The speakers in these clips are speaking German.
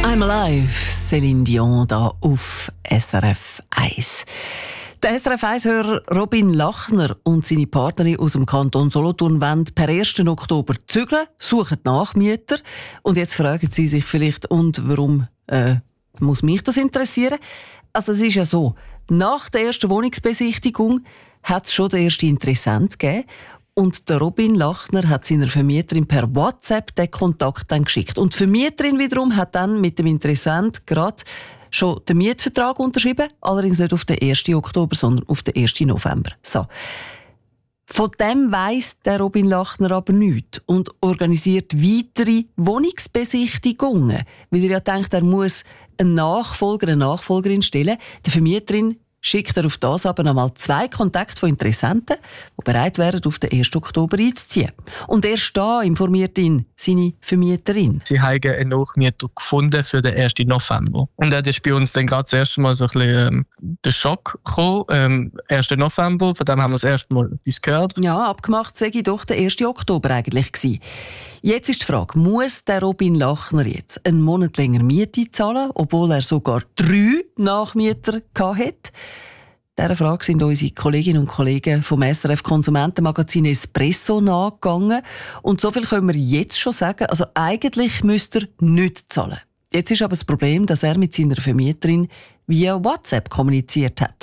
I'm Alive, Céline Dion da auf SRF 1. Der SRF 1-Hörer Robin Lachner und seine Partnerin aus dem Kanton Solothurn wollen per 1. Oktober zügeln, suchen Nachmieter. Und jetzt fragen Sie sich vielleicht, und warum muss mich das interessieren? Also es ist ja so, nach der ersten Wohnungsbesichtigung hat es schon den ersten Interessenten gegeben. Und der Robin Lachner hat seiner Vermieterin per WhatsApp den Kontakt dann geschickt. Und die Vermieterin wiederum hat dann mit dem Interessenten gerade schon den Mietvertrag unterschrieben. Allerdings nicht auf den 1. Oktober, sondern auf den 1. November. So. Von dem weiss der Robin Lachner aber nichts und organisiert weitere Wohnungsbesichtigungen. Weil er ja denkt, er muss einen Nachfolger, eine Nachfolgerin stellen. Der Vermieterin schickt er auf das aber nochmal 2 Kontakte von Interessenten, die bereit wären, auf den 1. Oktober einzuziehen. Und erst da informiert ihn seine Vermieterin. Sie haben einen Nachmieter gefunden für den 1. November. Und das ist bei uns dann gerade das erste Mal so ein bisschen der Schock gekommen. 1. November, von dem haben wir das erste Mal etwas gehört. Ja, abgemacht sei doch der 1. Oktober eigentlich gewesen. Jetzt ist die Frage, muss der Robin Lachner jetzt einen Monat länger Miete zahlen, obwohl er sogar 3 Nachmieter hatte? Dieser Frage sind unsere Kolleginnen und Kollegen vom SRF Konsumentenmagazin Espresso nachgegangen. Und so viel können wir jetzt schon sagen, also eigentlich müsste er nicht zahlen. Jetzt ist aber das Problem, dass er mit seiner Vermieterin via WhatsApp kommuniziert hat.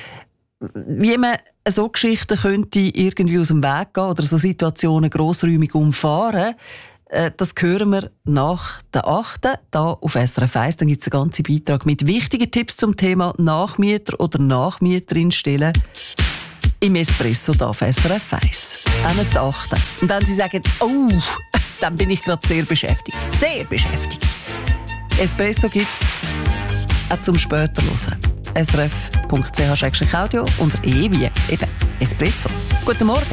Wie man so Geschichten könnte irgendwie aus dem Weg gehen oder so Situationen grossräumig umfahren, das hören wir nach der 8. hier auf SRF 1. Dann gibt es einen ganzen Beitrag mit wichtigen Tipps zum Thema Nachmieter oder Nachmieterin stellen im Espresso hier auf SRF 1. Auch die 8. Und dann sie sagen, oh, dann bin ich gerade sehr beschäftigt. Sehr beschäftigt. Espresso gibt es auch zum später hören. srf.ch/audio unter wie eben Espresso. Guten Morgen.